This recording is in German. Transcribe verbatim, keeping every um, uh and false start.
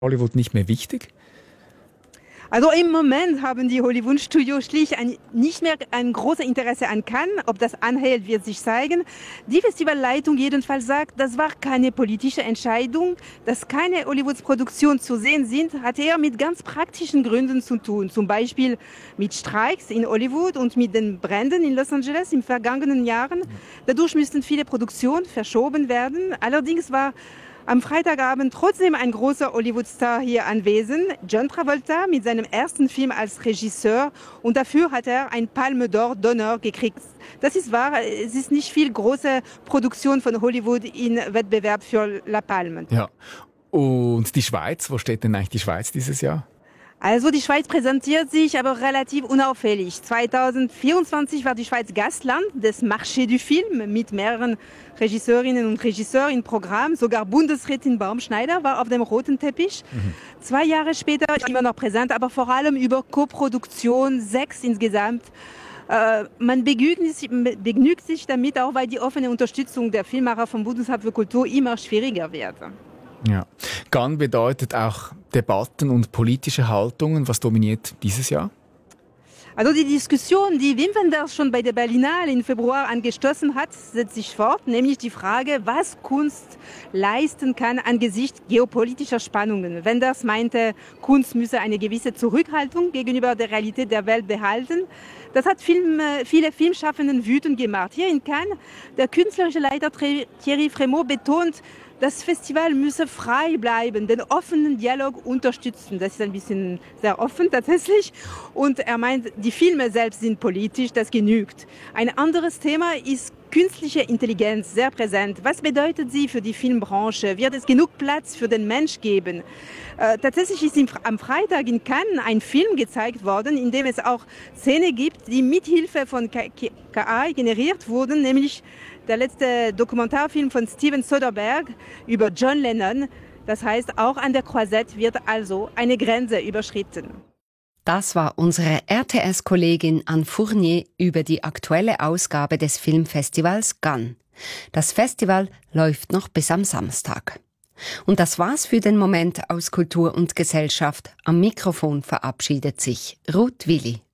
Hollywood nicht mehr wichtig? Also im Moment haben die Hollywood-Studios schlicht ein, nicht mehr ein großes Interesse an Cannes. Ob das anhält, wird sich zeigen. Die Festivalleitung jedenfalls sagt, das war keine politische Entscheidung. Dass keine Hollywood-Produktionen zu sehen sind, hat eher mit ganz praktischen Gründen zu tun. Zum Beispiel mit Streiks in Hollywood und mit den Bränden in Los Angeles in vergangenen Jahren. Dadurch müssten viele Produktionen verschoben werden. Allerdings war am Freitagabend trotzdem ein großer Hollywood-Star hier anwesend, John Travolta, mit seinem ersten Film als Regisseur. Und dafür hat er ein Palme d'Or d'Honneur gekriegt. Das ist wahr, es ist nicht viel große Produktion von Hollywood in Wettbewerb für La Palme. Ja. Und die Schweiz, wo steht denn eigentlich die Schweiz dieses Jahr? Also die Schweiz präsentiert sich aber relativ unauffällig. zweitausendvierundzwanzig war die Schweiz Gastland des Marché du Film mit mehreren Regisseurinnen und Regisseuren im Programm. Sogar Bundesrätin Baumschneider war auf dem roten Teppich. Mhm. Zwei Jahre später ist immer noch präsent, aber vor allem über Koproduktion, sechs insgesamt. Äh, man begnügt sich, begnügt sich damit, auch weil die offene Unterstützung der Filmmacher vom Bundesamt für Kultur immer schwieriger wird. Ja. Cannes bedeutet auch Debatten und politische Haltungen. Was dominiert dieses Jahr? Also die Diskussion, die Wim Wenders schon bei der Berlinale im Februar angestoßen hat, setzt sich fort, nämlich die Frage, was Kunst leisten kann angesichts geopolitischer Spannungen. Wenders meinte, Kunst müsse eine gewisse Zurückhaltung gegenüber der Realität der Welt behalten. Das hat Film, viele Filmschaffenden wütend gemacht. Hier in Cannes, der künstlerische Leiter Thierry Frémaux betont, das Festival müsse frei bleiben, den offenen Dialog unterstützen. Das ist ein bisschen sehr offen tatsächlich. Und er meint, die Filme selbst sind politisch, das genügt. Ein anderes Thema ist künstliche Intelligenz, sehr präsent. Was bedeutet sie für die Filmbranche? Wird es genug Platz für den Mensch geben? Äh, tatsächlich ist im, am Freitag in Cannes ein Film gezeigt worden, in dem es auch Szenen gibt, die mithilfe von K I generiert wurden, nämlich der letzte Dokumentarfilm von Steven Soderbergh über John Lennon. Das heißt, auch an der Croisette wird also eine Grenze überschritten. Das war unsere R T S-Kollegin Anne Fournier über die aktuelle Ausgabe des Filmfestivals Cannes. Das Festival läuft noch bis am Samstag. Und das war's für den Moment aus Kultur und Gesellschaft. Am Mikrofon verabschiedet sich Ruth Willi.